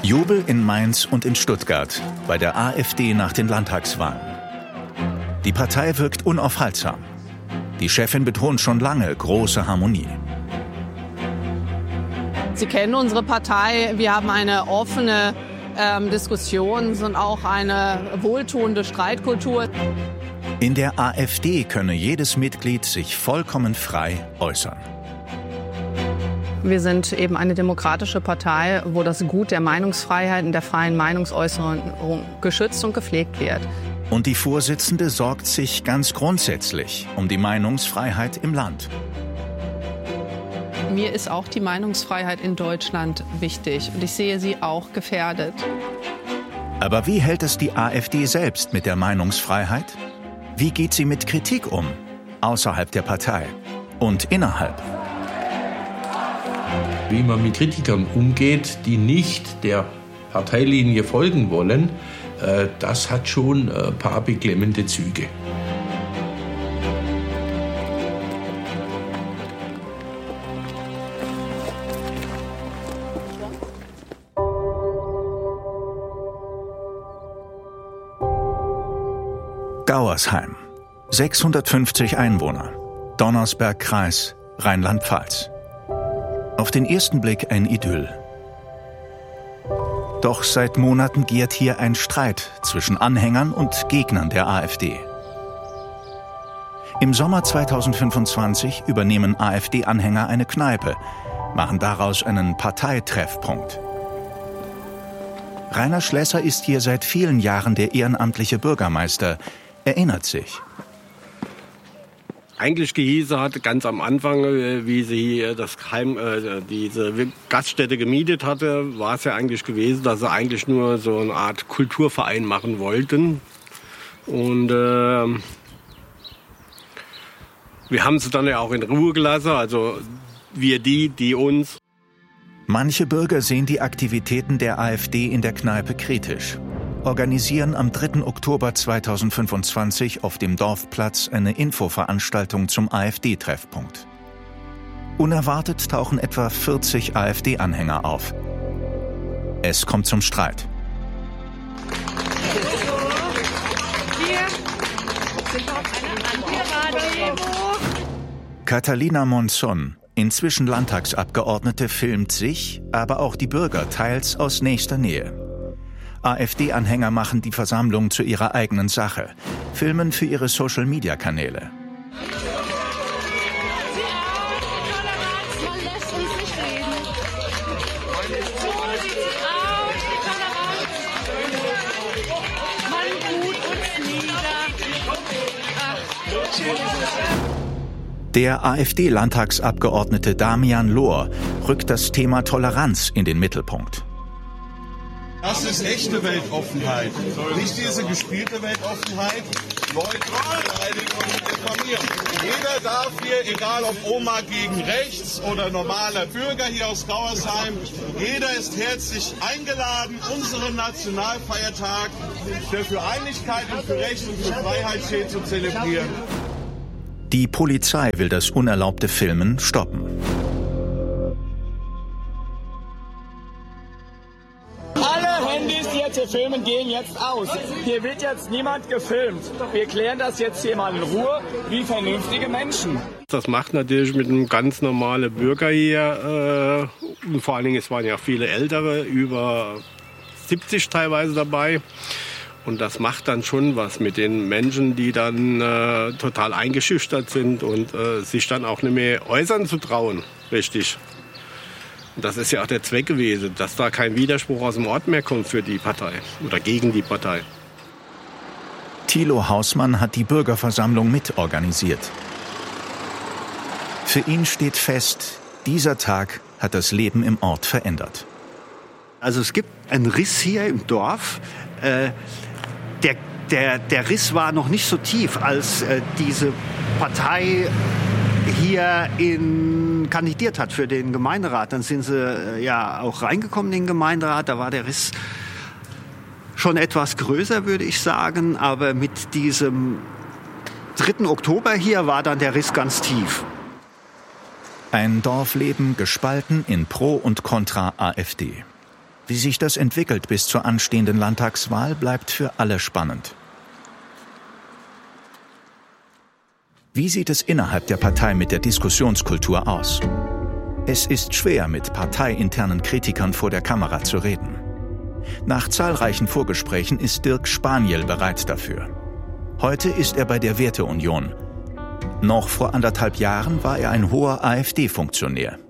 Jubel in Mainz und in Stuttgart bei der AfD nach den Landtagswahlen. Die Partei wirkt unaufhaltsam. Die Chefin betont schon lange große Harmonie. Sie kennen unsere Partei. Wir haben eine offene Diskussion und auch eine wohltuende Streitkultur. In der AfD könne jedes Mitglied sich vollkommen frei äußern. Wir sind eben eine demokratische Partei, wo das Gut der Meinungsfreiheit und der freien Meinungsäußerung geschützt und gepflegt wird. Und die Vorsitzende sorgt sich ganz grundsätzlich um die Meinungsfreiheit im Land. Mir ist auch die Meinungsfreiheit in Deutschland wichtig und ich sehe sie auch gefährdet. Aber wie hält es die AfD selbst mit der Meinungsfreiheit? Wie geht sie mit Kritik um, außerhalb der Partei und innerhalb? Wie man mit Kritikern umgeht, die nicht der Parteilinie folgen wollen, das hat schon ein paar beklemmende Züge. Gauersheim, 650 Einwohner, Donnersberg-Kreis, Rheinland-Pfalz. Auf den ersten Blick ein Idyll. Doch seit Monaten gärt hier ein Streit zwischen Anhängern und Gegnern der AfD. Im Sommer 2025 übernehmen AfD-Anhänger eine Kneipe, machen daraus einen Parteitreffpunkt. Rainer Schlesser ist hier seit vielen Jahren der ehrenamtliche Bürgermeister, erinnert sich. Eigentlich gehießen hat, ganz am Anfang, wie sie diese Gaststätte gemietet hatte, war es ja eigentlich gewesen, dass sie eigentlich nur so eine Art Kulturverein machen wollten. Und wir haben sie dann ja auch in Ruhe gelassen, also wir die uns. Manche Bürger sehen die Aktivitäten der AfD in der Kneipe kritisch. Organisieren am 3. Oktober 2025 auf dem Dorfplatz eine Infoveranstaltung zum AfD-Treffpunkt. Unerwartet tauchen etwa 40 AfD-Anhänger auf. Es kommt zum Streit. Catalina Monzon, inzwischen Landtagsabgeordnete, filmt sich, aber auch die Bürger teils aus nächster Nähe. AfD-Anhänger machen die Versammlung zu ihrer eigenen Sache, filmen für ihre Social-Media-Kanäle. Der AfD-Landtagsabgeordnete Damian Lohr rückt das Thema Toleranz in den Mittelpunkt. Das ist echte Weltoffenheit, nicht diese gespielte Weltoffenheit. Leute beleidigen und diffamieren. Jeder darf hier, egal ob Oma gegen rechts oder normaler Bürger hier aus Gauersheim, jeder ist herzlich eingeladen, unseren Nationalfeiertag, der für Einigkeit und für Recht und für Freiheit steht, zu zelebrieren. Die Polizei will das unerlaubte Filmen stoppen. Hier filmen gehen jetzt aus. Hier wird jetzt niemand gefilmt. Wir klären das jetzt hier mal in Ruhe, wie vernünftige Menschen. Das macht natürlich mit einem ganz normalen Bürger hier, und vor allen Dingen, es waren ja viele Ältere, über 70 teilweise dabei. Und das macht dann schon was mit den Menschen, die dann total eingeschüchtert sind und sich dann auch nicht mehr äußern zu trauen, richtig. Das ist ja auch der Zweck gewesen, dass da kein Widerspruch aus dem Ort mehr kommt für die Partei oder gegen die Partei. Thilo Hausmann hat die Bürgerversammlung mitorganisiert. Für ihn steht fest, dieser Tag hat das Leben im Ort verändert. Also es gibt einen Riss hier im Dorf. Der Riss war noch nicht so tief, als diese Partei hier kandidiert hat für den Gemeinderat. Dann sind sie ja auch reingekommen in den Gemeinderat. Da war der Riss schon etwas größer, würde ich sagen. Aber mit diesem 3. Oktober hier war dann der Riss ganz tief. Ein Dorfleben gespalten in Pro und Contra AfD. Wie sich das entwickelt bis zur anstehenden Landtagswahl, bleibt für alle spannend. Wie sieht es innerhalb der Partei mit der Diskussionskultur aus? Es ist schwer, mit parteiinternen Kritikern vor der Kamera zu reden. Nach zahlreichen Vorgesprächen ist Dirk Spaniel bereit dafür. Heute ist er bei der Werteunion. Noch vor 1,5 Jahren war er ein hoher AfD-Funktionär.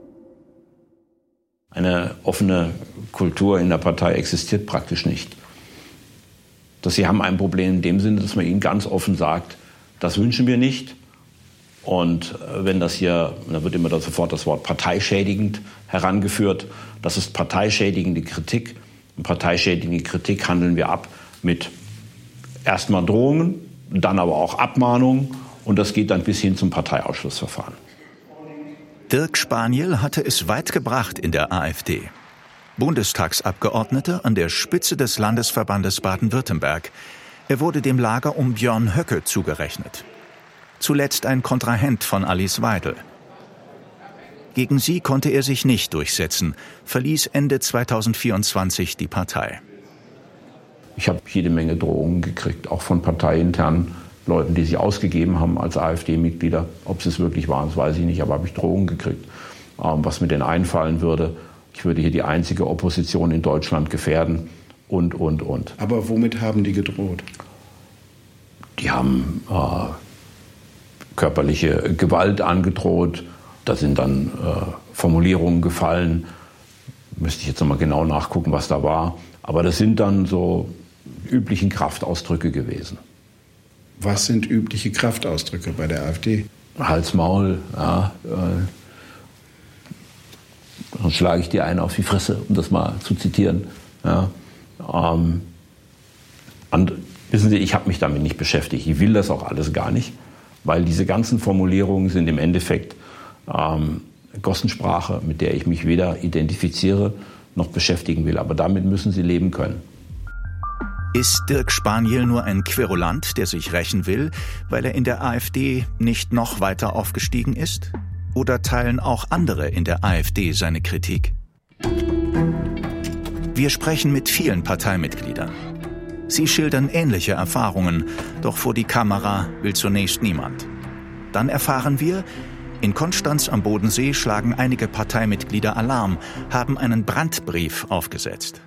Eine offene Kultur in der Partei existiert praktisch nicht. Sie haben ein Problem in dem Sinne, dass man ihnen ganz offen sagt, das wünschen wir nicht. Und wenn das hier, da wird immer sofort das Wort parteischädigend herangeführt, das ist parteischädigende Kritik. Und parteischädigende Kritik handeln wir ab mit erstmal Drohungen, dann aber auch Abmahnungen und das geht dann bis hin zum Parteiausschlussverfahren. Dirk Spaniel hatte es weit gebracht in der AfD. Bundestagsabgeordneter an der Spitze des Landesverbandes Baden-Württemberg. Er wurde dem Lager um Björn Höcke zugerechnet. Zuletzt ein Kontrahent von Alice Weidel. Gegen sie konnte er sich nicht durchsetzen, verließ Ende 2024 die Partei. Ich habe jede Menge Drohungen gekriegt, auch von parteiinternen Leuten, die sich ausgegeben haben als AfD-Mitglieder. Ob sie es wirklich waren, das weiß ich nicht, aber habe ich Drohungen gekriegt. Was mir denn einfallen würde, ich würde hier die einzige Opposition in Deutschland gefährden und. Aber womit haben die gedroht? Die haben körperliche Gewalt angedroht. Da sind dann Formulierungen gefallen. Müsste ich jetzt nochmal genau nachgucken, was da war. Aber das sind dann so üblichen Kraftausdrücke gewesen. Was sind übliche Kraftausdrücke bei der AfD? Hals, Maul, ja. Dann schlage ich dir einen auf die Fresse, um das mal zu zitieren. Ja. Wissen Sie, ich habe mich damit nicht beschäftigt. Ich will das auch alles gar nicht, weil diese ganzen Formulierungen sind im Endeffekt Gossensprache, mit der ich mich weder identifiziere noch beschäftigen will. Aber damit müssen Sie leben können. Ist Dirk Spaniel nur ein Querulant, der sich rächen will, weil er in der AfD nicht noch weiter aufgestiegen ist? Oder teilen auch andere in der AfD seine Kritik? Wir sprechen mit vielen Parteimitgliedern. Sie schildern ähnliche Erfahrungen, doch vor die Kamera will zunächst niemand. Dann erfahren wir, in Konstanz am Bodensee schlagen einige Parteimitglieder Alarm, haben einen Brandbrief aufgesetzt.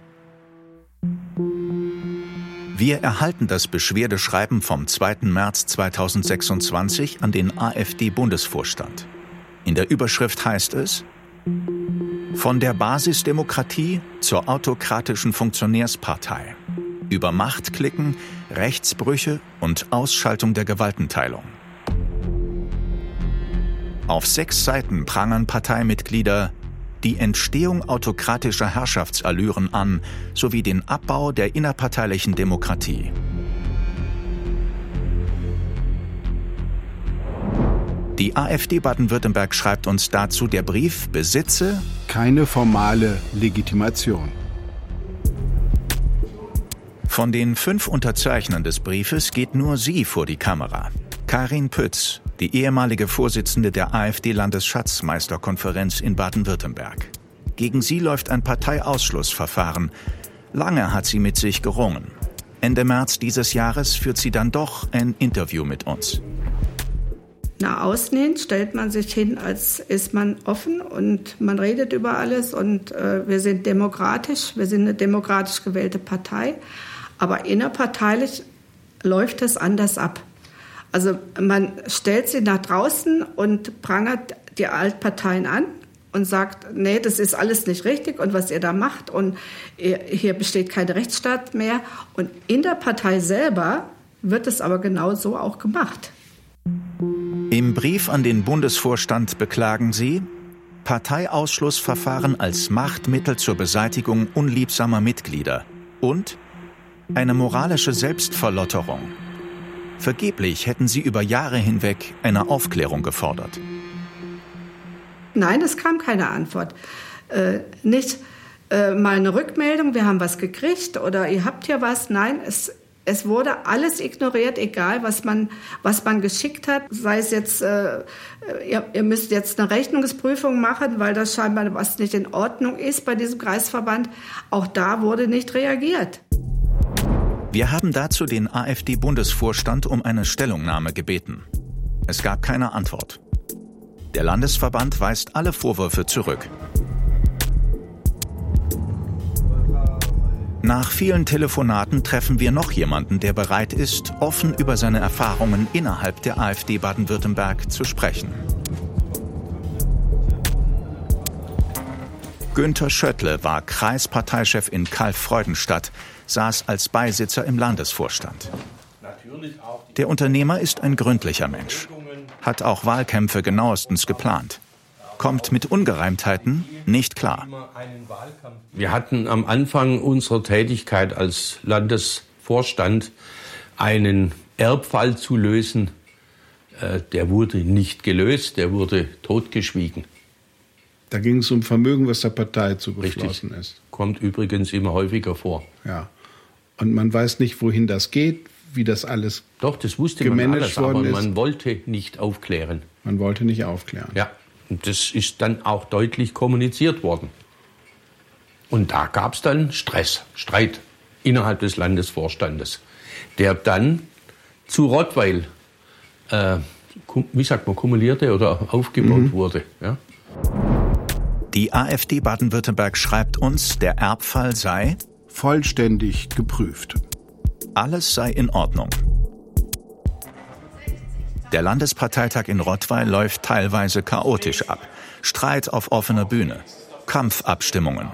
Wir erhalten das Beschwerdeschreiben vom 2. März 2026 an den AfD-Bundesvorstand. In der Überschrift heißt es: Von der Basisdemokratie zur autokratischen Funktionärspartei. Über Machtklicken, Rechtsbrüche und Ausschaltung der Gewaltenteilung. Auf 6 Seiten prangern Parteimitglieder die Entstehung autokratischer Herrschaftsallüren an, sowie den Abbau der innerparteilichen Demokratie. Die AfD Baden-Württemberg schreibt uns dazu, der Brief besitze keine formale Legitimation. Von den 5 Unterzeichnern des Briefes geht nur sie vor die Kamera. Karin Pütz, die ehemalige Vorsitzende der AfD-Landesschatzmeisterkonferenz in Baden-Württemberg. Gegen sie läuft ein Parteiausschlussverfahren. Lange hat sie mit sich gerungen. Ende März dieses Jahres führt sie dann doch ein Interview mit uns. Nach außen hin stellt man sich hin, als ist man offen und man redet über alles und wir sind demokratisch, wir sind eine demokratisch gewählte Partei, aber innerparteilich läuft es anders ab. Also man stellt sie nach draußen und prangert die Altparteien an und sagt, nee, das ist alles nicht richtig und was ihr da macht und hier besteht kein Rechtsstaat mehr. Und in der Partei selber wird es aber genau so auch gemacht. Im Brief an den Bundesvorstand beklagen sie, Parteiausschlussverfahren als Machtmittel zur Beseitigung unliebsamer Mitglieder und eine moralische Selbstverlotterung. Vergeblich hätten sie über Jahre hinweg eine Aufklärung gefordert. Nein, es kam keine Antwort. Nicht mal eine Rückmeldung, wir haben was gekriegt oder ihr habt hier was. Nein, Es wurde alles ignoriert, egal was man geschickt hat. Sei es jetzt, ihr müsst jetzt eine Rechnungsprüfung machen, weil das scheinbar was nicht in Ordnung ist bei diesem Kreisverband. Auch da wurde nicht reagiert. Wir haben dazu den AfD-Bundesvorstand um eine Stellungnahme gebeten. Es gab keine Antwort. Der Landesverband weist alle Vorwürfe zurück. Nach vielen Telefonaten treffen wir noch jemanden, der bereit ist, offen über seine Erfahrungen innerhalb der AfD Baden-Württemberg zu sprechen. Günther Schöttle war Kreisparteichef in Kalf-Freudenstadt, saß als Beisitzer im Landesvorstand. Der Unternehmer ist ein gründlicher Mensch, hat auch Wahlkämpfe genauestens geplant. Kommt mit Ungereimtheiten nicht klar. Wir hatten am Anfang unserer Tätigkeit als Landesvorstand einen Erbfall zu lösen. Der wurde nicht gelöst, der wurde totgeschwiegen. Da ging es um Vermögen, was der Partei zugeflossen ist. Kommt übrigens immer häufiger vor. Ja. Und man weiß nicht, wohin das geht, wie das alles Doch, das wusste man alles, aber man wollte nicht aufklären. Man wollte nicht aufklären. Ja. Und das ist dann auch deutlich kommuniziert worden. Und da gab es dann Streit innerhalb des Landesvorstandes, der dann zu Rottweil, kumulierte oder aufgebaut wurde. Ja. Die AfD Baden-Württemberg schreibt uns, der Erbfall sei vollständig geprüft. Alles sei in Ordnung. Der Landesparteitag in Rottweil läuft teilweise chaotisch ab. Streit auf offener Bühne, Kampfabstimmungen.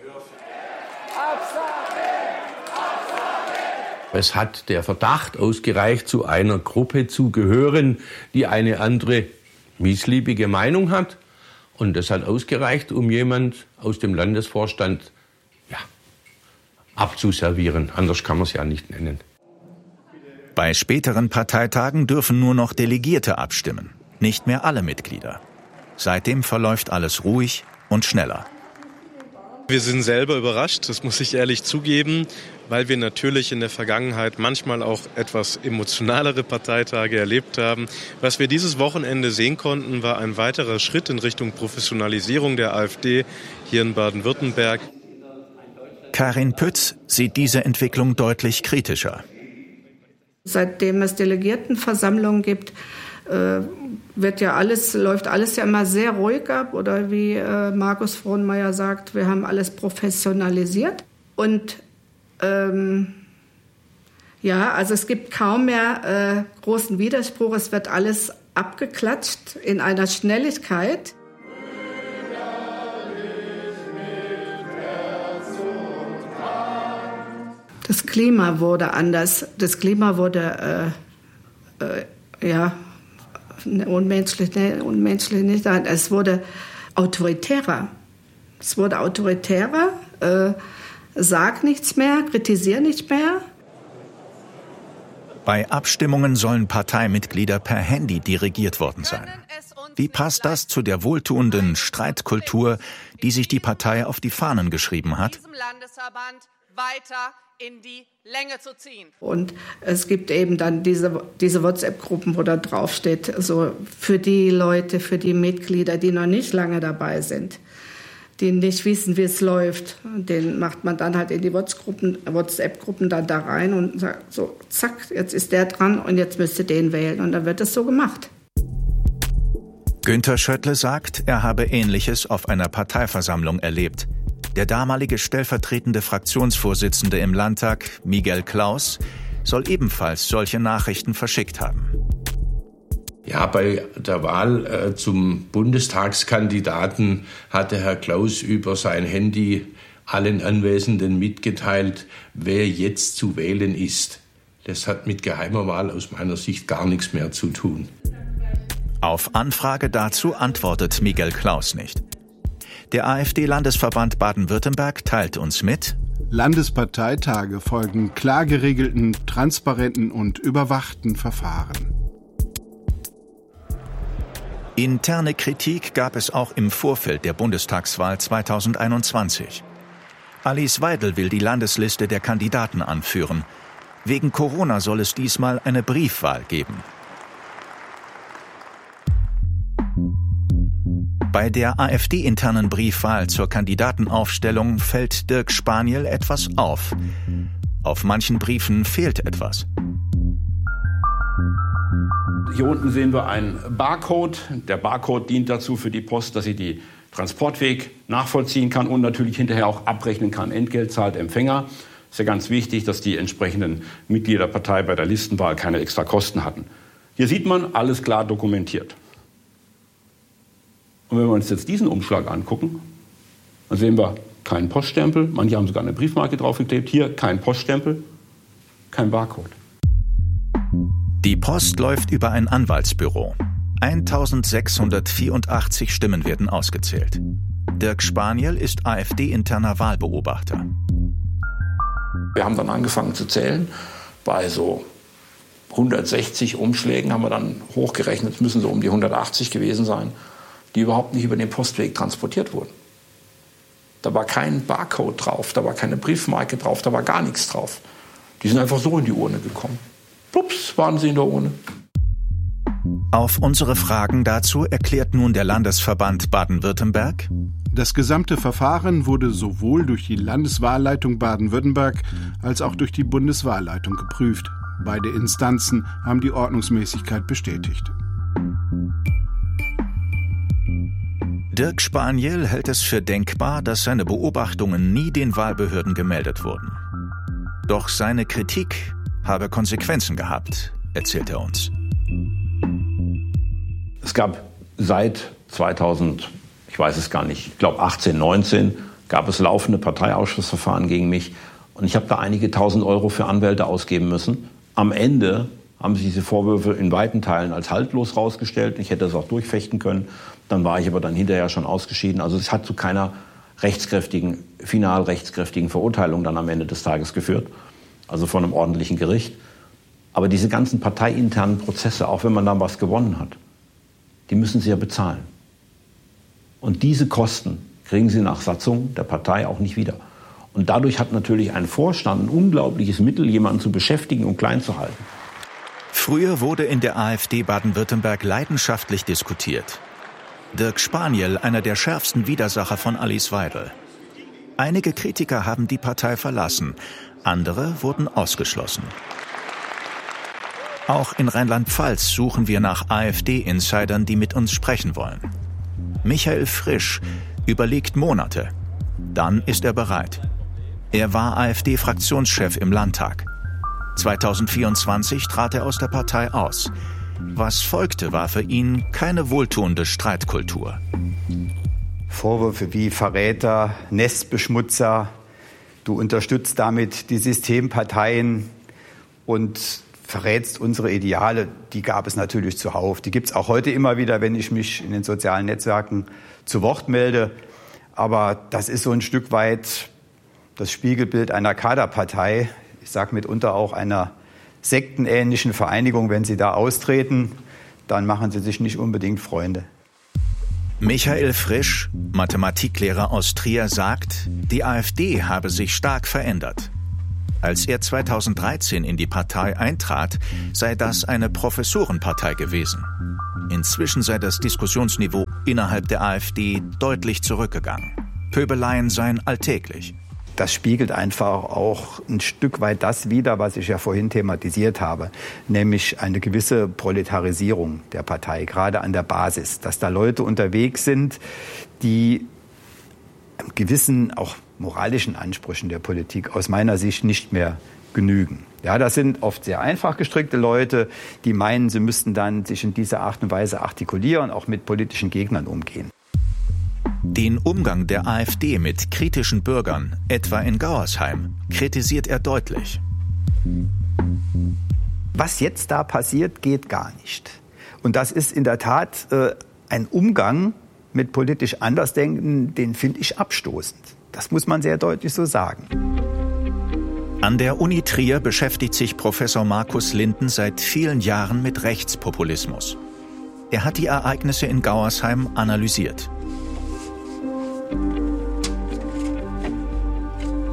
Es hat der Verdacht ausgereicht, zu einer Gruppe zu gehören, die eine andere missliebige Meinung hat. Und das hat ausgereicht, um jemand aus dem Landesvorstand abzuservieren. Anders kann man es ja nicht nennen. Bei späteren Parteitagen dürfen nur noch Delegierte abstimmen, nicht mehr alle Mitglieder. Seitdem verläuft alles ruhig und schneller. Wir sind selber überrascht, das muss ich ehrlich zugeben, weil wir natürlich in der Vergangenheit manchmal auch etwas emotionalere Parteitage erlebt haben. Was wir dieses Wochenende sehen konnten, war ein weiterer Schritt in Richtung Professionalisierung der AfD hier in Baden-Württemberg. Karin Pütz sieht diese Entwicklung deutlich kritischer. Seitdem es Delegiertenversammlungen gibt, läuft alles ja immer sehr ruhig ab. Oder wie Markus Frohnmeier sagt, wir haben alles professionalisiert. Und also es gibt kaum mehr großen Widerspruch. Es wird alles abgeklatscht in einer Schnelligkeit. Das Klima wurde anders. Das Klima wurde unmenschlich nicht. Es wurde autoritärer. Sag nichts mehr, kritisier nicht mehr. Bei Abstimmungen sollen Parteimitglieder per Handy dirigiert worden sein. Wie passt das zu der wohltuenden Streitkultur, die sich die Partei auf die Fahnen geschrieben hat? Weiter in die Länge zu ziehen. Und es gibt eben dann diese WhatsApp-Gruppen, wo da drauf steht, so für die Leute, für die Mitglieder, die noch nicht lange dabei sind, die nicht wissen, wie es läuft. Den macht man dann halt in die WhatsApp-Gruppen dann da rein und sagt so, zack, jetzt ist der dran und jetzt müsst ihr den wählen. Und dann wird es so gemacht. Günther Schöttle sagt, er habe Ähnliches auf einer Parteiversammlung erlebt. Der damalige stellvertretende Fraktionsvorsitzende im Landtag, Miguel Klaus, soll ebenfalls solche Nachrichten verschickt haben. Ja, bei der Wahl zum Bundestagskandidaten hatte Herr Klaus über sein Handy allen Anwesenden mitgeteilt, wer jetzt zu wählen ist. Das hat mit geheimer Wahl aus meiner Sicht gar nichts mehr zu tun. Auf Anfrage dazu antwortet Miguel Klaus nicht. Der AfD-Landesverband Baden-Württemberg teilt uns mit: Landesparteitage folgen klar geregelten, transparenten und überwachten Verfahren. Interne Kritik gab es auch im Vorfeld der Bundestagswahl 2021. Alice Weidel will die Landesliste der Kandidaten anführen. Wegen Corona soll es diesmal eine Briefwahl geben. Bei der AfD-internen Briefwahl zur Kandidatenaufstellung fällt Dirk Spaniel etwas auf. Auf manchen Briefen fehlt etwas. Hier unten sehen wir einen Barcode. Der Barcode dient dazu für die Post, dass sie die Transportweg nachvollziehen kann und natürlich hinterher auch abrechnen kann. Entgelt zahlt Empfänger. Ist ja ganz wichtig, dass die entsprechenden Mitglieder der Partei bei der Listenwahl keine extra Kosten hatten. Hier sieht man, alles klar dokumentiert. Und wenn wir uns jetzt diesen Umschlag angucken, dann sehen wir keinen Poststempel. Manche haben sogar eine Briefmarke draufgeklebt. Hier kein Poststempel, kein Barcode. Die Post läuft über ein Anwaltsbüro. 1684 Stimmen werden ausgezählt. Dirk Spaniel ist AfD-interner Wahlbeobachter. Wir haben dann angefangen zu zählen. Bei so 160 Umschlägen haben wir dann hochgerechnet, es müssen so um die 180 gewesen sein, die überhaupt nicht über den Postweg transportiert wurden. Da war kein Barcode drauf, da war keine Briefmarke drauf, da war gar nichts drauf. Die sind einfach so in die Urne gekommen. Ups, waren sie in der Urne. Auf unsere Fragen dazu erklärt nun der Landesverband Baden-Württemberg: Das gesamte Verfahren wurde sowohl durch die Landeswahlleitung Baden-Württemberg als auch durch die Bundeswahlleitung geprüft. Beide Instanzen haben die Ordnungsmäßigkeit bestätigt. Dirk Spaniel hält es für denkbar, dass seine Beobachtungen nie den Wahlbehörden gemeldet wurden. Doch seine Kritik habe Konsequenzen gehabt, erzählt er uns. Es gab seit 2000, ich weiß es gar nicht, ich glaube 18, 19, gab es laufende Parteiausschussverfahren gegen mich. Und ich habe da einige tausend Euro für Anwälte ausgeben müssen. Am Ende haben sich diese Vorwürfe in weiten Teilen als haltlos rausgestellt. Ich hätte das auch durchfechten können. Dann war ich aber dann hinterher schon ausgeschieden. Also es hat zu keiner final rechtskräftigen Verurteilung dann am Ende des Tages geführt. Also von einem ordentlichen Gericht. Aber diese ganzen parteiinternen Prozesse, auch wenn man dann was gewonnen hat, die müssen Sie ja bezahlen. Und diese Kosten kriegen Sie nach Satzung der Partei auch nicht wieder. Und dadurch hat natürlich ein Vorstand ein unglaubliches Mittel, jemanden zu beschäftigen und klein zu halten. Früher wurde in der AfD Baden-Württemberg leidenschaftlich diskutiert. Dirk Spaniel, einer der schärfsten Widersacher von Alice Weidel. Einige Kritiker haben die Partei verlassen, andere wurden ausgeschlossen. Auch in Rheinland-Pfalz suchen wir nach AfD-Insidern, die mit uns sprechen wollen. Michael Frisch überlegt Monate. Dann ist er bereit. Er war AfD-Fraktionschef im Landtag. 2024 trat er aus der Partei aus. Was folgte, war für ihn keine wohltuende Streitkultur. Vorwürfe wie Verräter, Nestbeschmutzer, du unterstützt damit die Systemparteien und verrätst unsere Ideale, die gab es natürlich zuhauf. Die gibt es auch heute immer wieder, wenn ich mich in den sozialen Netzwerken zu Wort melde. Aber das ist so ein Stück weit das Spiegelbild einer Kaderpartei. Ich sage mitunter auch einer sektenähnlichen Vereinigung. Wenn Sie da austreten, dann machen Sie sich nicht unbedingt Freunde. Michael Frisch, Mathematiklehrer aus Trier, sagt, die AfD habe sich stark verändert. Als er 2013 in die Partei eintrat, sei das eine Professorenpartei gewesen. Inzwischen sei das Diskussionsniveau innerhalb der AfD deutlich zurückgegangen. Pöbeleien seien alltäglich. Das spiegelt einfach auch ein Stück weit das wider, was ich ja vorhin thematisiert habe, nämlich eine gewisse Proletarisierung der Partei, gerade an der Basis, dass da Leute unterwegs sind, die einem gewissen, auch moralischen Ansprüchen der Politik aus meiner Sicht nicht mehr genügen. Ja, das sind oft sehr einfach gestrickte Leute, die meinen, sie müssten dann sich in dieser Art und Weise artikulieren, auch mit politischen Gegnern umgehen. Den Umgang der AfD mit kritischen Bürgern, etwa in Gauersheim, kritisiert er deutlich. Was jetzt da passiert, geht gar nicht. Und das ist in der Tat ein Umgang mit politisch Andersdenkenden, den finde ich abstoßend. Das muss man sehr deutlich so sagen. An der Uni Trier beschäftigt sich Professor Markus Linden seit vielen Jahren mit Rechtspopulismus. Er hat die Ereignisse in Gauersheim analysiert.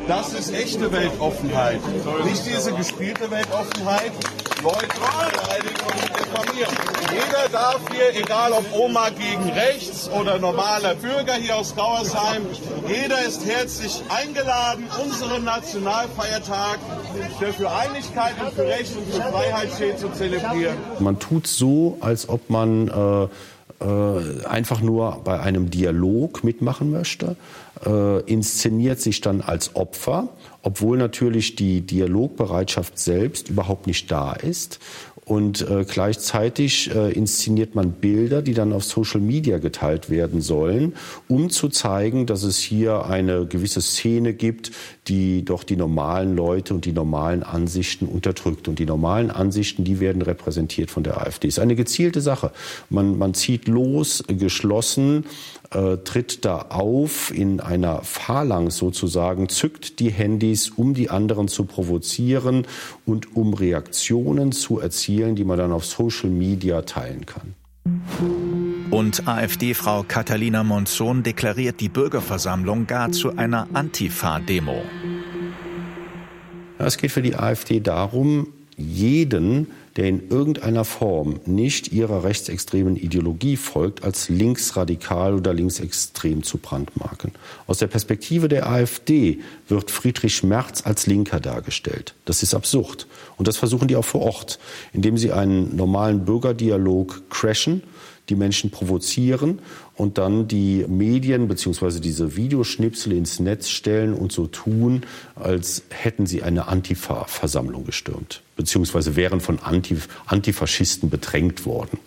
Das ist echte Weltoffenheit. Nicht diese gespielte Weltoffenheit. Leute beleidigen und diffamieren. Jeder darf hier, egal ob Oma gegen rechts oder normaler Bürger hier aus Gauersheim, jeder ist herzlich eingeladen, unseren Nationalfeiertag, der für Einigkeit und für Recht und für Freiheit steht, zu zelebrieren. Man tut so, als ob man einfach nur bei einem Dialog mitmachen möchte, inszeniert sich dann als Opfer, obwohl natürlich die Dialogbereitschaft selbst überhaupt nicht da ist. Und gleichzeitig inszeniert man Bilder, die dann auf Social Media geteilt werden sollen, um zu zeigen, dass es hier eine gewisse Szene gibt, die doch die normalen Leute und die normalen Ansichten unterdrückt. Und die normalen Ansichten, die werden repräsentiert von der AfD. Das ist eine gezielte Sache. Man zieht los, geschlossen, tritt da auf in einer Phalanx sozusagen, zückt die Handys, um die anderen zu provozieren und um Reaktionen zu erzielen, die man dann auf Social Media teilen kann. Und AfD-Frau Catalina Monzon deklariert die Bürgerversammlung gar zu einer Antifa-Demo. Ja, es geht für die AfD darum, jeden, der in irgendeiner Form nicht ihrer rechtsextremen Ideologie folgt, als linksradikal oder linksextrem zu brandmarken. Aus der Perspektive der AfD wird Friedrich Merz als Linker dargestellt. Das ist absurd. Und das versuchen die auch vor Ort, indem sie einen normalen Bürgerdialog crashen, die Menschen provozieren und dann die Medien bzw. diese Videoschnipsel ins Netz stellen und so tun, als hätten sie eine Antifa-Versammlung gestürmt, beziehungsweise wären von Antifaschisten bedrängt worden.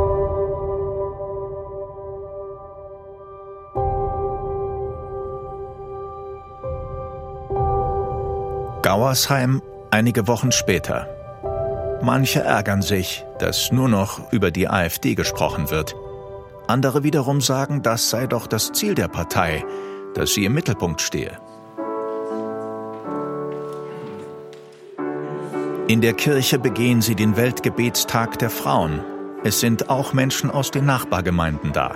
Gauersheim, einige Wochen später. Manche ärgern sich, dass nur noch über die AfD gesprochen wird. Andere wiederum sagen, das sei doch das Ziel der Partei, dass sie im Mittelpunkt stehe. In der Kirche begehen sie den Weltgebetstag der Frauen. Es sind auch Menschen aus den Nachbargemeinden da.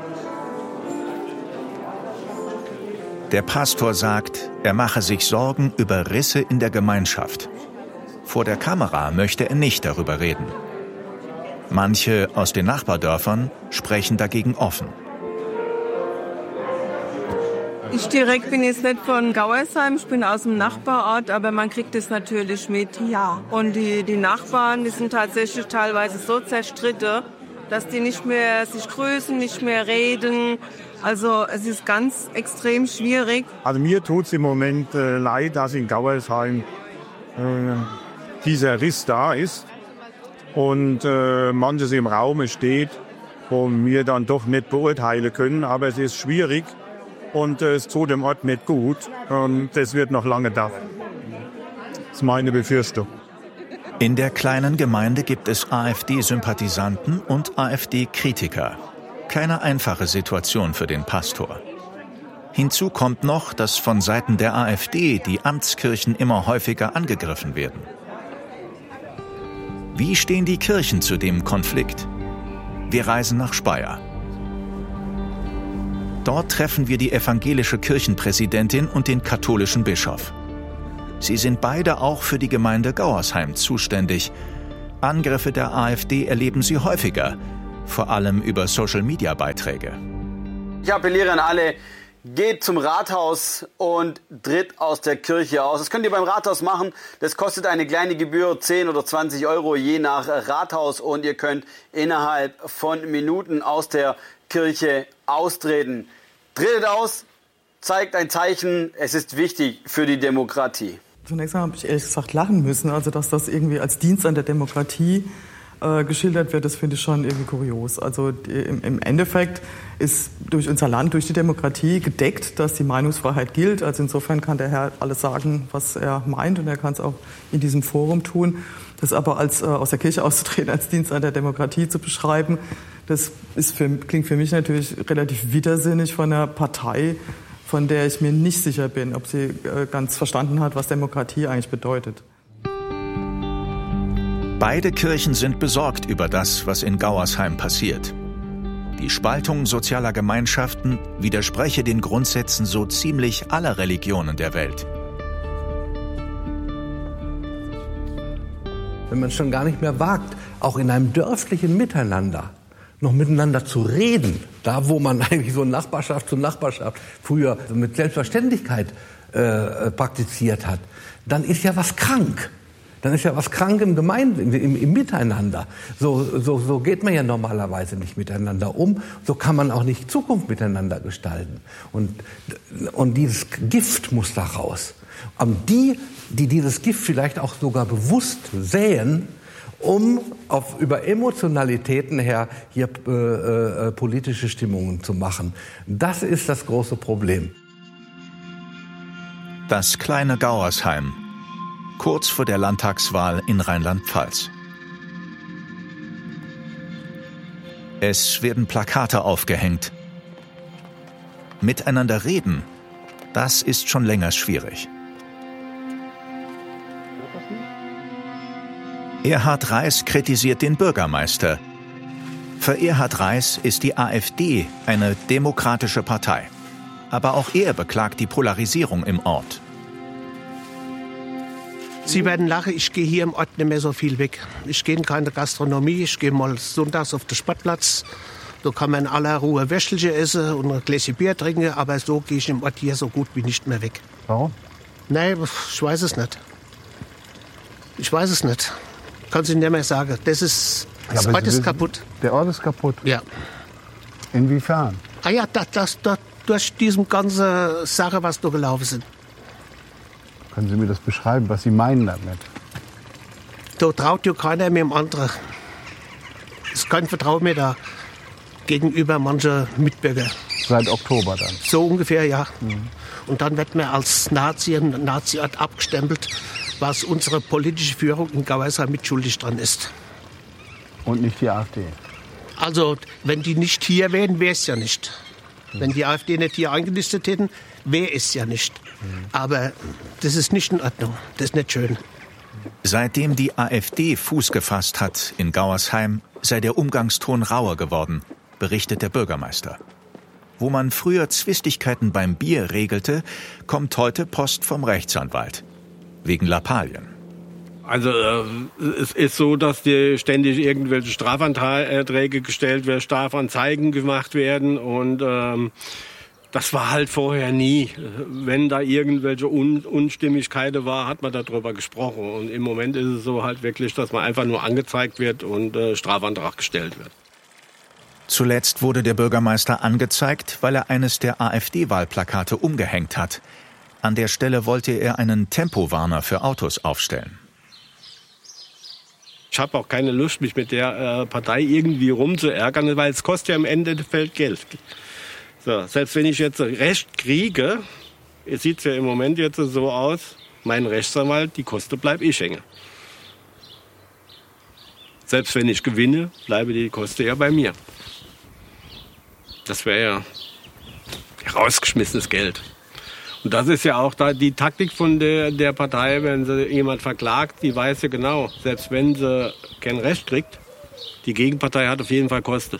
Der Pastor sagt, er mache sich Sorgen über Risse in der Gemeinschaft. Vor der Kamera möchte er nicht darüber reden. Manche aus den Nachbardörfern sprechen dagegen offen. Ich direkt bin jetzt nicht von Gauersheim, ich bin aus dem Nachbarort, aber man kriegt es natürlich mit. Ja. Und die Nachbarn, die sind tatsächlich teilweise so zerstritten, dass die nicht mehr sich grüßen, nicht mehr reden. Also es ist ganz extrem schwierig. Also mir tut es im Moment leid, dass in Gauersheim dieser Riss da ist und manches im Raum steht, wo wir dann doch nicht beurteilen können. Aber es ist schwierig und es tut dem Ort nicht gut und das wird noch lange dauern. Das ist meine Befürchtung. In der kleinen Gemeinde gibt es AfD-Sympathisanten und AfD-Kritiker. Keine einfache Situation für den Pastor. Hinzu kommt noch, dass von Seiten der AfD die Amtskirchen immer häufiger angegriffen werden. Wie stehen die Kirchen zu dem Konflikt? Wir reisen nach Speyer. Dort treffen wir die evangelische Kirchenpräsidentin und den katholischen Bischof. Sie sind beide auch für die Gemeinde Gauersheim zuständig. Angriffe der AfD erleben sie häufiger, vor allem über Social-Media-Beiträge. Ich appelliere an alle, geht zum Rathaus und tritt aus der Kirche aus. Das könnt ihr beim Rathaus machen. Das kostet eine kleine Gebühr, 10 oder 20 Euro je nach Rathaus. Und ihr könnt innerhalb von Minuten aus der Kirche austreten. Tretet aus, zeigt ein Zeichen. Es ist wichtig für die Demokratie. Zunächst einmal habe ich ehrlich gesagt lachen müssen. Also dass das irgendwie als Dienst an der Demokratie geschildert wird, das finde ich schon irgendwie kurios. Also im Endeffekt ist durch unser Land, durch die Demokratie gedeckt, dass die Meinungsfreiheit gilt. Also insofern kann der Herr alles sagen, was er meint und er kann es auch in diesem Forum tun. Das aber als aus der Kirche auszutreten, als Dienst an der Demokratie zu beschreiben, das klingt für mich natürlich relativ widersinnig von einer Partei, von der ich mir nicht sicher bin, ob sie ganz verstanden hat, was Demokratie eigentlich bedeutet. Beide Kirchen sind besorgt über das, was in Gauersheim passiert. Die Spaltung sozialer Gemeinschaften widerspreche den Grundsätzen so ziemlich aller Religionen der Welt. wenn man schon gar nicht mehr wagt, auch in einem dörflichen Miteinander noch miteinander zu reden, da wo man eigentlich so Nachbarschaft zu Nachbarschaft früher mit Selbstverständlichkeit praktiziert hat, dann ist ja was krank. Dann ist ja was krank im Miteinander. So geht man ja normalerweise nicht miteinander um. So kann man auch nicht Zukunft miteinander gestalten. Und dieses Gift muss da raus. Und die dieses Gift vielleicht auch sogar bewusst säen, um über Emotionalitäten her hier politische Stimmungen zu machen. Das ist das große Problem. Das kleine Gauersheim, kurz vor der Landtagswahl in Rheinland-Pfalz. Es werden Plakate aufgehängt. Miteinander reden, das ist schon länger schwierig. Erhard Reiß kritisiert den Bürgermeister. Für Erhard Reiß ist die AfD eine demokratische Partei. Aber auch er beklagt die Polarisierung im Ort. Sie werden lachen, ich gehe hier im Ort nicht mehr so viel weg. Ich gehe in keine Gastronomie, ich gehe mal sonntags auf den Sportplatz. Da kann man in aller Ruhe Wäschelchen essen und ein Gläschen Bier trinken, aber so gehe ich im Ort hier so gut wie nicht mehr weg. Warum? Nein, ich weiß es nicht. Ich weiß es nicht. Kann ich nicht mehr sagen. Das Ort ist kaputt. Der Ort ist kaputt? Ja. Inwiefern? Ja, durch diese ganze Sache, was da gelaufen sind. Können Sie mir das beschreiben, was Sie meinen damit? Da traut ja keiner mehr dem anderen. Es ist kein Vertrauen mehr da gegenüber mancher Mitbürger. Seit Oktober dann? So ungefähr, ja. Mhm. Und dann wird man als Nazi, ein Nazi-Art abgestempelt, was unsere politische Führung in Gauersheim mitschuldig dran ist. Und nicht die AfD? Also, wenn die nicht hier wären, wäre es ja nicht. Wenn die AfD nicht hier eingelistet hätten, wäre es ja nicht. Aber das ist nicht in Ordnung. Das ist nicht schön. Seitdem die AfD Fuß gefasst hat in Gauersheim, sei der Umgangston rauer geworden, berichtet der Bürgermeister. Wo man früher Zwistigkeiten beim Bier regelte, kommt heute Post vom Rechtsanwalt. Wegen Lappalien. Also es ist so, dass dir ständig irgendwelche Strafanträge gestellt werden, Strafanzeigen gemacht werden und das war halt vorher nie. Wenn da irgendwelche Unstimmigkeiten war, hat man darüber gesprochen. Und im Moment ist es so halt wirklich, dass man einfach nur angezeigt wird und Strafantrag gestellt wird. Zuletzt wurde der Bürgermeister angezeigt, weil er eines der AfD-Wahlplakate umgehängt hat. An der Stelle wollte er einen Tempowarner für Autos aufstellen. Ich habe auch keine Lust, mich mit der Partei irgendwie rumzuärgern, weil es kostet ja im Endeffekt Geld. So, selbst wenn ich jetzt Recht kriege, es sieht ja im Moment jetzt so aus, mein Rechtsanwalt, die Kosten bleibe ich hängen. Selbst wenn ich gewinne, bleibe die Kosten ja bei mir. Das wäre ja rausgeschmissenes Geld. Und das ist ja auch da die Taktik von der Partei, wenn sie jemand verklagt, die weiß ja genau, selbst wenn sie kein Recht kriegt, die Gegenpartei hat auf jeden Fall Kosten.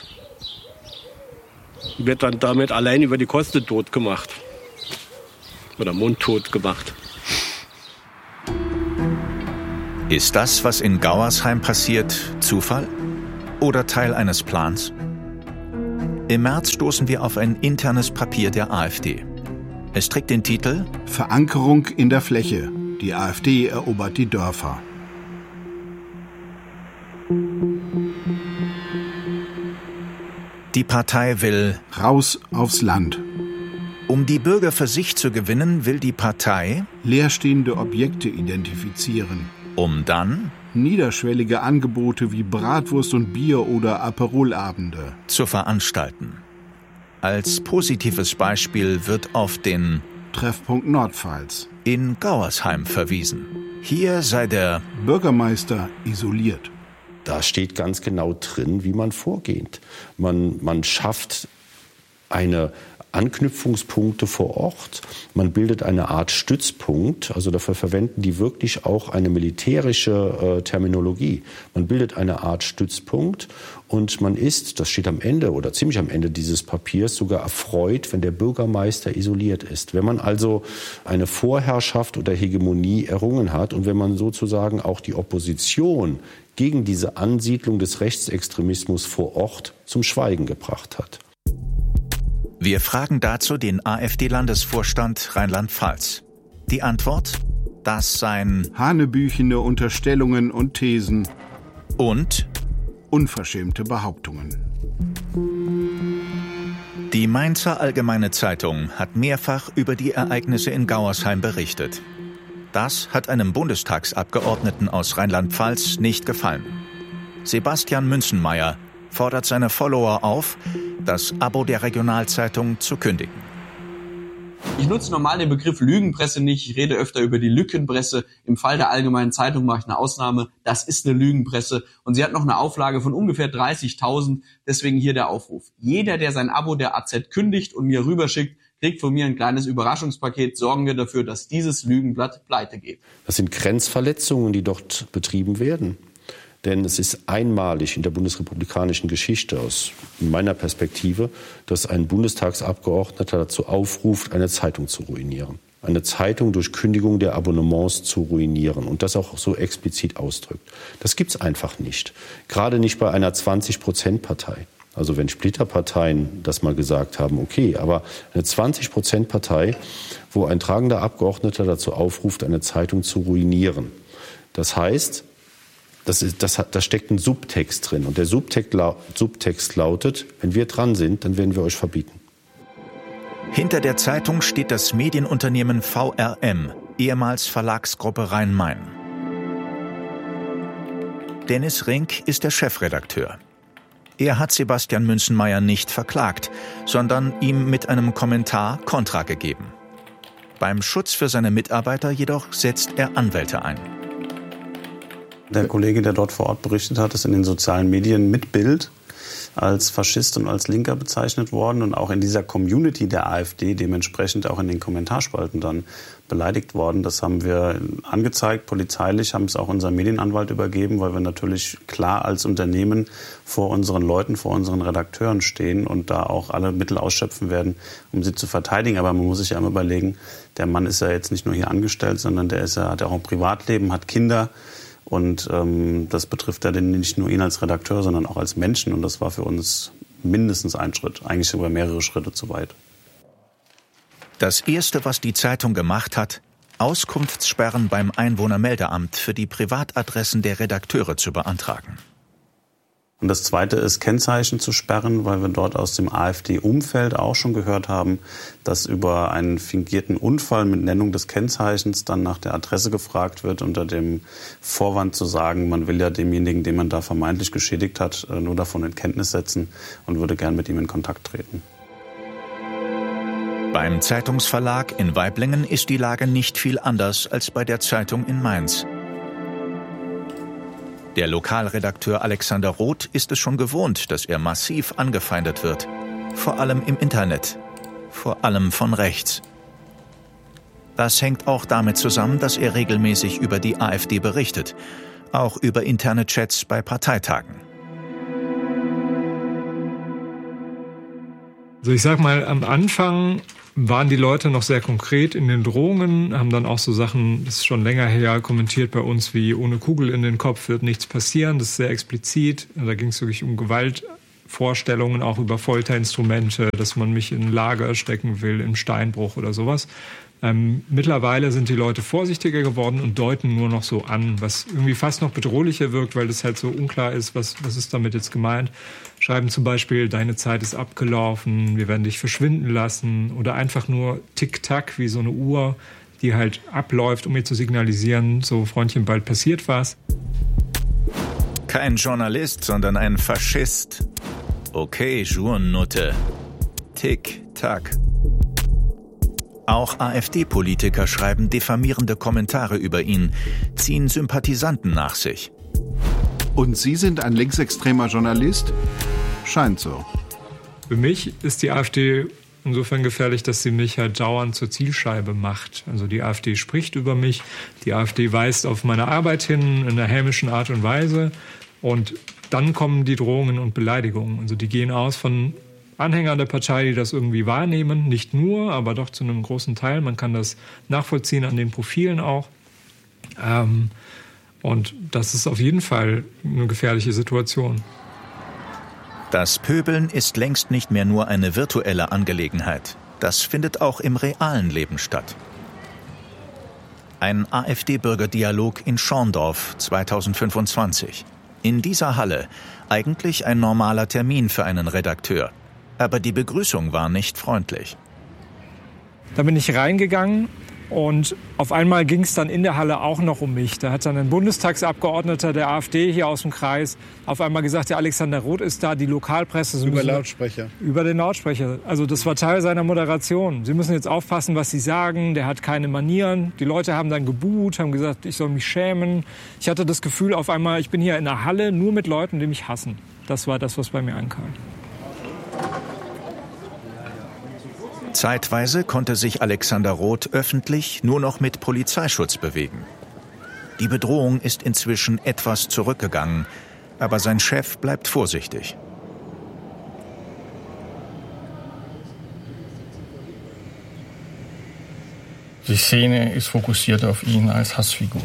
Wird dann damit allein über die Kosten tot gemacht. Oder mundtot gemacht. Ist das, was in Gauersheim passiert, Zufall oder Teil eines Plans? Im März stoßen wir auf ein internes Papier der AfD. Es trägt den Titel Verankerung in der Fläche. Die AfD erobert die Dörfer. Die Partei will raus aufs Land. Um die Bürger für sich zu gewinnen, will die Partei leerstehende Objekte identifizieren. Um dann niederschwellige Angebote wie Bratwurst und Bier oder Aperolabende zu veranstalten. Als positives Beispiel wird auf den Treffpunkt Nordpfalz in Gauersheim verwiesen. Hier sei der Bürgermeister isoliert. Da steht ganz genau drin, wie man vorgeht. Man schafft eine Anknüpfungspunkte vor Ort. Man bildet eine Art Stützpunkt, also dafür verwenden die wirklich auch eine militärische Terminologie. Man bildet eine Art Stützpunkt und man ist, das steht am Ende oder ziemlich am Ende dieses Papiers, sogar erfreut, wenn der Bürgermeister isoliert ist. Wenn man also eine Vorherrschaft oder Hegemonie errungen hat und wenn man sozusagen auch die Opposition gegen diese Ansiedlung des Rechtsextremismus vor Ort zum Schweigen gebracht hat. Wir fragen dazu den AfD-Landesvorstand Rheinland-Pfalz. Die Antwort? Das seien hanebüchene Unterstellungen und Thesen und unverschämte Behauptungen. Die Mainzer Allgemeine Zeitung hat mehrfach über die Ereignisse in Gauersheim berichtet. Das hat einem Bundestagsabgeordneten aus Rheinland-Pfalz nicht gefallen. Sebastian Münzenmaier fordert seine Follower auf, das Abo der Regionalzeitung zu kündigen. Ich nutze normal den Begriff Lügenpresse nicht. Ich rede öfter über die Lückenpresse. Im Fall der Allgemeinen Zeitung mache ich eine Ausnahme. Das ist eine Lügenpresse. Und sie hat noch eine Auflage von ungefähr 30.000. Deswegen hier der Aufruf. Jeder, der sein Abo der AZ kündigt und mir rüberschickt, kriegt von mir ein kleines Überraschungspaket. Sorgen wir dafür, dass dieses Lügenblatt pleite geht. Das sind Grenzverletzungen, die dort betrieben werden. Denn es ist einmalig in der bundesrepublikanischen Geschichte aus meiner Perspektive, dass ein Bundestagsabgeordneter dazu aufruft, eine Zeitung zu ruinieren. Eine Zeitung durch Kündigung der Abonnements zu ruinieren und das auch so explizit ausdrückt. Das gibt's einfach nicht. Gerade nicht bei einer 20%-Partei. Also wenn Splitterparteien das mal gesagt haben, okay, aber eine 20%-Partei, wo ein tragender Abgeordneter dazu aufruft, eine Zeitung zu ruinieren. Das heißt, da steckt ein Subtext drin. Und der Subtext lautet, wenn wir dran sind, dann werden wir euch verbieten. Hinter der Zeitung steht das Medienunternehmen VRM, ehemals Verlagsgruppe Rhein-Main. Dennis Rink ist der Chefredakteur. Er hat Sebastian Münzenmaier nicht verklagt, sondern ihm mit einem Kommentar Kontra gegeben. Beim Schutz für seine Mitarbeiter jedoch setzt er Anwälte ein. Der Kollege, der dort vor Ort berichtet hat, ist in den sozialen Medien mit Bild als Faschist und als Linker bezeichnet worden und auch in dieser Community der AfD dementsprechend auch in den Kommentarspalten dann beleidigt worden. Das haben wir angezeigt, polizeilich, haben es auch unserem Medienanwalt übergeben, weil wir natürlich klar als Unternehmen vor unseren Leuten, vor unseren Redakteuren stehen und da auch alle Mittel ausschöpfen werden, um sie zu verteidigen. Aber man muss sich ja immer überlegen, der Mann ist ja jetzt nicht nur hier angestellt, sondern hat ja auch ein Privatleben, hat Kinder. Und das betrifft ja nicht nur ihn als Redakteur, sondern auch als Menschen. Und das war für uns mindestens ein Schritt, eigentlich sogar mehrere Schritte zu weit. Das Erste, was die Zeitung gemacht hat, Auskunftssperren beim Einwohnermeldeamt für die Privatadressen der Redakteure zu beantragen. Und das Zweite ist, Kennzeichen zu sperren, weil wir dort aus dem AfD-Umfeld auch schon gehört haben, dass über einen fingierten Unfall mit Nennung des Kennzeichens dann nach der Adresse gefragt wird, unter dem Vorwand zu sagen, man will ja demjenigen, den man da vermeintlich geschädigt hat, nur davon in Kenntnis setzen und würde gern mit ihm in Kontakt treten. Beim Zeitungsverlag in Waiblingen ist die Lage nicht viel anders als bei der Zeitung in Mainz. Der Lokalredakteur Alexander Roth ist es schon gewohnt, dass er massiv angefeindet wird. Vor allem im Internet. Vor allem von rechts. Das hängt auch damit zusammen, dass er regelmäßig über die AfD berichtet. Auch über interne Chats bei Parteitagen. Also ich sag mal, am Anfang waren die Leute noch sehr konkret in den Drohungen, haben dann auch so Sachen, das ist schon länger her, kommentiert bei uns wie ohne Kugel in den Kopf wird nichts passieren. Das ist sehr explizit. Da ging es wirklich um Gewaltvorstellungen, auch über Folterinstrumente, dass man mich in ein Lager stecken will, in Steinbruch oder sowas. Mittlerweile sind die Leute vorsichtiger geworden und deuten nur noch so an, was irgendwie fast noch bedrohlicher wirkt, weil das halt so unklar ist, was ist damit jetzt gemeint. Schreiben zum Beispiel, deine Zeit ist abgelaufen, wir werden dich verschwinden lassen oder einfach nur Tick-Tack wie so eine Uhr, die halt abläuft, um mir zu signalisieren, so Freundchen, bald passiert was. Kein Journalist, sondern ein Faschist. Okay, Journutte. Tick-Tack. Auch AfD-Politiker schreiben diffamierende Kommentare über ihn, ziehen Sympathisanten nach sich. Und Sie sind ein linksextremer Journalist? Scheint so. Für mich ist die AfD insofern gefährlich, dass sie mich halt dauernd zur Zielscheibe macht. Also die AfD spricht über mich, die AfD weist auf meine Arbeit hin in einer hämischen Art und Weise und dann kommen die Drohungen und Beleidigungen. Also die gehen aus von Anhängern der Partei, die das irgendwie wahrnehmen, nicht nur, aber doch zu einem großen Teil. Man kann das nachvollziehen an den Profilen auch. Und das ist auf jeden Fall eine gefährliche Situation. Das Pöbeln ist längst nicht mehr nur eine virtuelle Angelegenheit. Das findet auch im realen Leben statt. Ein AfD-Bürgerdialog in Schorndorf 2025. In dieser Halle eigentlich ein normaler Termin für einen Redakteur. Aber die Begrüßung war nicht freundlich. Da bin ich reingegangen und auf einmal ging es dann in der Halle auch noch um mich. Da hat dann ein Bundestagsabgeordneter der AfD hier aus dem Kreis auf einmal gesagt, der Alexander Roth ist da, die Lokalpresse. Über Lautsprecher. Über den Lautsprecher. Also das war Teil seiner Moderation. Sie müssen jetzt aufpassen, was Sie sagen. Der hat keine Manieren. Die Leute haben dann gebuht, haben gesagt, ich soll mich schämen. Ich hatte das Gefühl auf einmal, ich bin hier in der Halle nur mit Leuten, die mich hassen. Das war das, was bei mir ankam. Zeitweise konnte sich Alexander Roth öffentlich nur noch mit Polizeischutz bewegen. Die Bedrohung ist inzwischen etwas zurückgegangen, aber sein Chef bleibt vorsichtig. Die Szene ist fokussiert auf ihn als Hassfigur.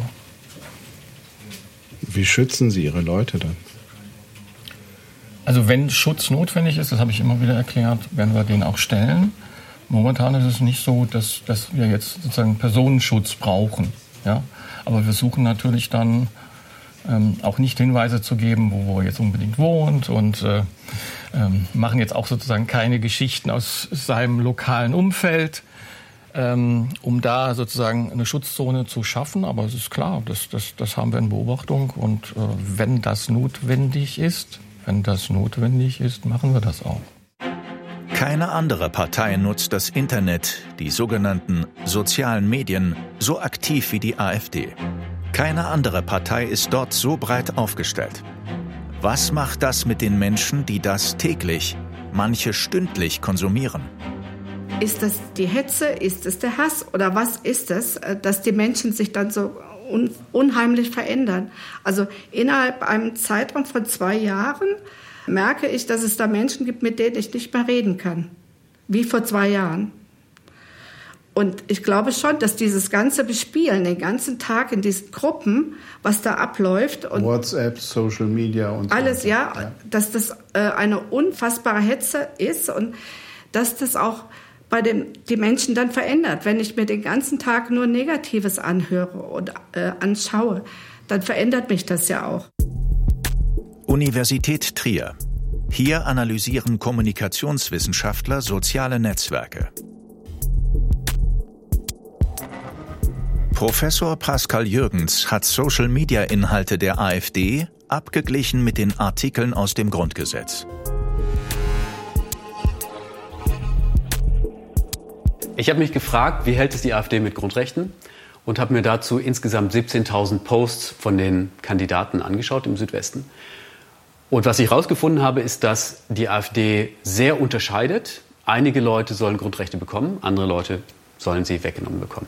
Wie schützen Sie Ihre Leute dann? Also wenn Schutz notwendig ist, das habe ich immer wieder erklärt, werden wir den auch stellen. Momentan ist es nicht so, dass wir jetzt sozusagen Personenschutz brauchen. Ja? Aber wir suchen natürlich dann auch nicht Hinweise zu geben, wo er jetzt unbedingt wohnt und machen jetzt auch sozusagen keine Geschichten aus seinem lokalen Umfeld, um da sozusagen eine Schutzzone zu schaffen. Aber es ist klar, das haben wir in Beobachtung und wenn das notwendig ist, machen wir das auch. Keine andere Partei nutzt das Internet, die sogenannten sozialen Medien, so aktiv wie die AfD. Keine andere Partei ist dort so breit aufgestellt. Was macht das mit den Menschen, die das täglich, manche stündlich konsumieren? Ist das die Hetze, ist es der Hass oder was ist es, dass die Menschen sich dann so unheimlich verändern? Also innerhalb einem Zeitraum von 2 Jahren merke ich, dass es da Menschen gibt, mit denen ich nicht mehr reden kann, wie vor 2 Jahren. Und ich glaube schon, dass dieses ganze Bespielen, den ganzen Tag in diesen Gruppen, was da abläuft. Und WhatsApp, Social Media und so alles, ja, dass das eine unfassbare Hetze ist und dass das auch die Menschen dann verändert. Wenn ich mir den ganzen Tag nur Negatives anhöre und anschaue, dann verändert mich das ja auch. Universität Trier. Hier analysieren Kommunikationswissenschaftler soziale Netzwerke. Professor Pascal Jürgens hat Social-Media-Inhalte der AfD abgeglichen mit den Artikeln aus dem Grundgesetz. Ich habe mich gefragt, wie hält es die AfD mit Grundrechten? Und habe mir dazu insgesamt 17.000 Posts von den Kandidaten angeschaut im Südwesten. Und was ich herausgefunden habe, ist, dass die AfD sehr unterscheidet. Einige Leute sollen Grundrechte bekommen, andere Leute sollen sie weggenommen bekommen.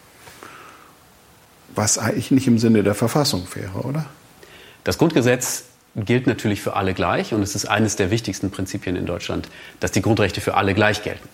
Was eigentlich nicht im Sinne der Verfassung wäre, oder? Das Grundgesetz gilt natürlich für alle gleich und es ist eines der wichtigsten Prinzipien in Deutschland, dass die Grundrechte für alle gleich gelten.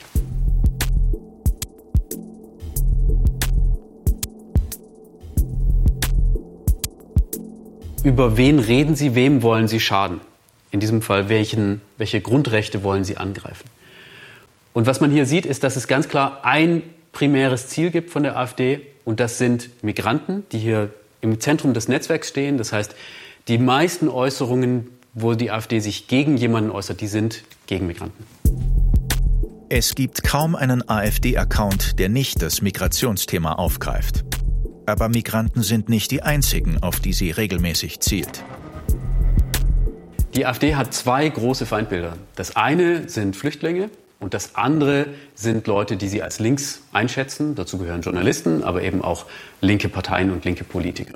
Über wen reden Sie, wem wollen Sie schaden? In diesem Fall, welche Grundrechte wollen Sie angreifen? Und was man hier sieht, ist, dass es ganz klar ein primäres Ziel gibt von der AfD und das sind Migranten, die hier im Zentrum des Netzwerks stehen. Das heißt, die meisten Äußerungen, wo die AfD sich gegen jemanden äußert, die sind gegen Migranten. Es gibt kaum einen AfD-Account, der nicht das Migrationsthema aufgreift. Aber Migranten sind nicht die einzigen, auf die sie regelmäßig zielt. Die AfD hat 2 große Feindbilder. Das eine sind Flüchtlinge und das andere sind Leute, die sie als links einschätzen. Dazu gehören Journalisten, aber eben auch linke Parteien und linke Politiker.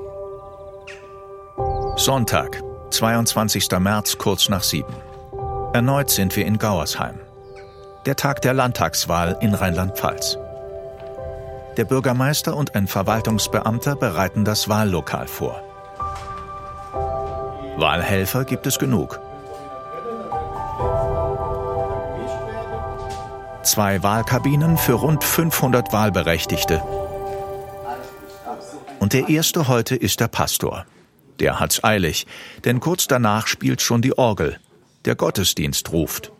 Sonntag, 22. März, kurz nach 7. Erneut sind wir in Gauersheim. Der Tag der Landtagswahl in Rheinland-Pfalz. Der Bürgermeister und ein Verwaltungsbeamter bereiten das Wahllokal vor. Wahlhelfer gibt es genug. 2 Wahlkabinen für rund 500 Wahlberechtigte. Und der erste heute ist der Pastor. Der hat's eilig, denn kurz danach spielt schon die Orgel. Der Gottesdienst ruft.